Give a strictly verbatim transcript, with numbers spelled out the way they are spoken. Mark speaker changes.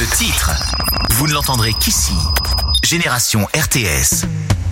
Speaker 1: Ce titre, vous ne l'entendrez qu'ici. Génération R T S.